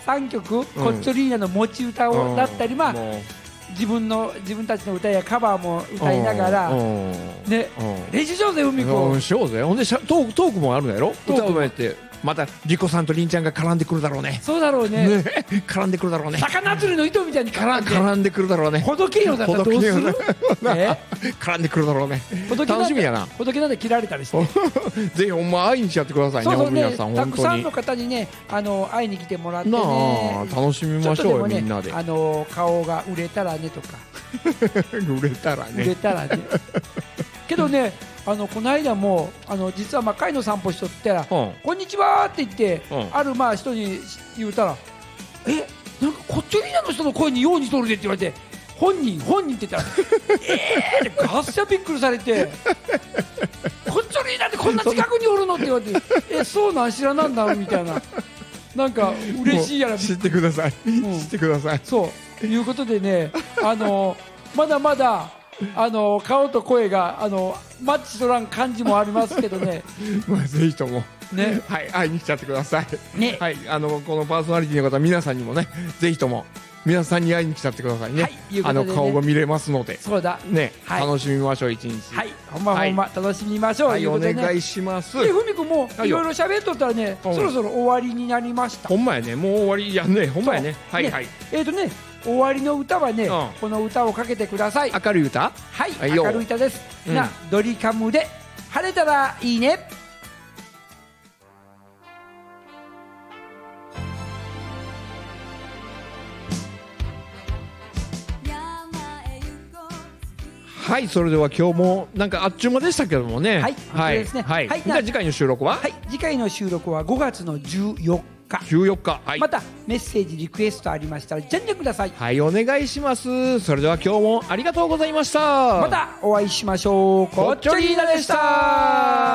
3曲、コッチョリーナの持ち歌をだったり、まあ自分たちの歌やカバーも歌いながら、ね、練習しようぜ海子。 しようぜ。ほんでトークもあるんやろ。歌をやってまたリコさんとリンちゃんが絡んでくるだろうね。 そうだろうね。 絡んでくるだろうね。 魚釣りの糸みたいに絡んでくるだろうね。 ほどけよだったらどうする？ 絡んでくるだろうね。楽しみやな。 ほどけなんで切られたりして。 ぜひほんま会いに来ちゃってくださいね。 そう皆さんたくさんの方にね会いに来てもらってね。 楽しみましょうよみんなで。 顔が売れたらねとか。 売れたらね。 けどね。この間も実は貝の散歩しとったら、こんにちはって言って、ある人に言うたら、なんかこっちょリーナの人の声にようにとるでって言われて、本人って言ったらってガッサびっくりされて、こっちょリーナってこんな近くにおるのって言われて、そうなん知らなんだみたいな、なんか嬉しいやら知ってください、知ってください。 そういうことでね、まだまだ顔と声がマッチしとらん感じもありますけどねぜひともね、 会いに来ちゃってくださいね。 はい、このパーソナリティの方皆さんにもね、ぜひとも皆さんに会いに来ちゃってくださいね。顔が見れますので、 そうだね、楽しみましょう一日。 ほんま楽しみましょう。 お願いします。 ふみくんもいろいろ喋っとったらね、そろそろ終わりになりました。 ほんまやね、もう終わりやね。ほんまやね。 終わりの歌はね、この歌をかけてください。 明るい歌？ はい、明るい歌です。ドリカムで晴れたらいいね。 はい、それでは今日もなんかあっちゅう間でしたけどもね。 はい、ですね。 じゃあ次回の収録は？ 次回の収録は5月の14日。 14日。 またメッセージリクエストありましたらじゃんじゃんください。 はい、お願いします。それでは今日もありがとうございました。 またお会いしましょう。こっちょリーナでした。